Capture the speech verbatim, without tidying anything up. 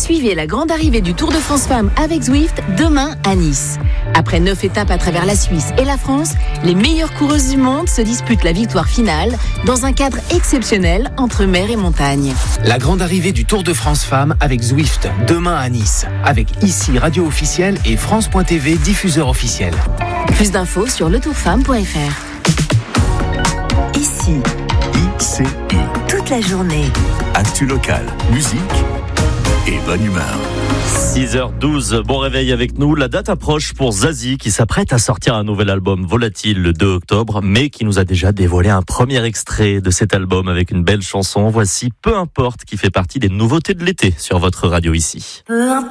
Suivez la grande arrivée du Tour de France Femmes avec Zwift demain à Nice. Après neuf étapes à travers la Suisse et la France, les meilleures coureuses du monde se disputent la victoire finale dans un cadre exceptionnel entre mer et montagne. La grande arrivée du Tour de France Femmes avec Zwift demain à Nice. Avec ici radio officielle et France point T V diffuseur officiel. Plus d'infos sur le tour femme point f r. Ici, I C I. toute la journée. Actu local, musique et bonne humeur. six heures douze, bon réveil avec nous. La date approche pour Zazie qui s'apprête à sortir un nouvel album Volatile le deux octobre, mais qui nous a déjà dévoilé un premier extrait de cet album avec une belle chanson. Voici Peu importe qui fait partie des nouveautés de l'été sur votre radio ici. Peu importe.